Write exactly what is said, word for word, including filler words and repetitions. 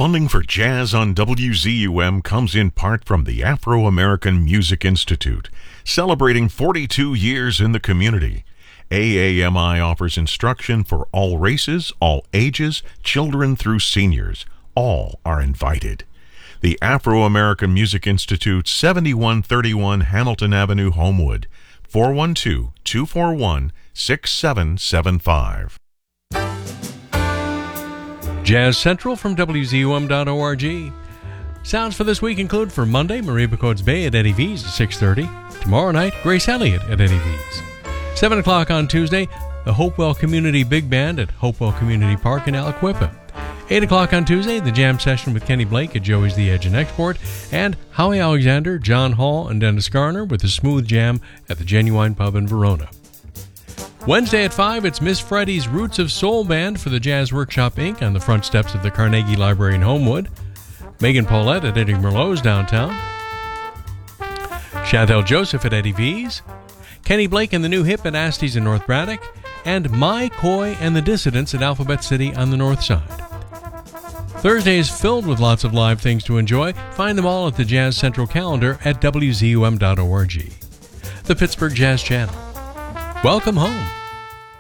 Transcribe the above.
Funding for Jazz on W Z U M comes in part from the Afro-American Music Institute, celebrating forty-two years in the community. A A M I offers instruction for all races, all ages, children through seniors. All are invited. The Afro-American Music Institute, seventy-one thirty-one Hamilton Avenue, Homewood, four one two, two four one, six seven seven five. Jazz Central from W Z U M dot org. Sounds for this week include for Monday, Marie Bacot's Bay at Eddie V's at six thirty. Tomorrow night, Grace Elliott at Eddie V's. seven o'clock on Tuesday, the Hopewell Community Big Band at Hopewell Community Park in Aliquippa. eight o'clock on Tuesday, the jam session with Kenny Blake at Joey's The Edge and Export. And Howie Alexander, John Hall, and Dennis Garner with a smooth jam at the Genuine Pub in Verona. Wednesday at five, it's Miss Freddie's Roots of Soul Band for the Jazz Workshop Incorporated on the front steps of the Carnegie Library in Homewood. Megan Paulette at Eddie Merlot's downtown. Chantel Joseph at Eddie V's. Kenny Blake and the New Hip at Asty's in North Braddock. And My Coy and the Dissidents at Alphabet City on the north side. Thursday is filled with lots of live things to enjoy. Find them all at the Jazz Central calendar at W Z U M dot org. The Pittsburgh Jazz Channel. Welcome home.